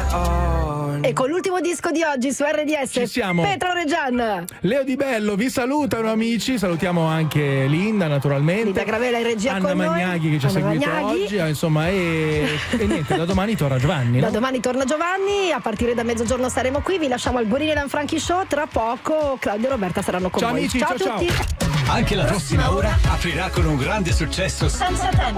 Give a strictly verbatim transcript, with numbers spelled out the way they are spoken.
on. E con l'ultimo disco di oggi su R D S Ci siamo. Petro Reggian. Leo Di Bello vi salutano amici, salutiamo anche Linda naturalmente. Linda Gravella in regia Anna con noi. Magnaghi che ci ha Anna seguito Magnaghi. oggi, eh, insomma, e, e niente, da domani torna Giovanni. Da No? domani torna Giovanni, a partire da mezzogiorno saremo qui, vi lasciamo al Borini e Lanfranchi Show, tra poco Claudio e Roberta saranno con Ciao voi. amici, ciao, ciao, a tutti. ciao. Anche la prossima ora aprirà con un grande successo Senza tempo.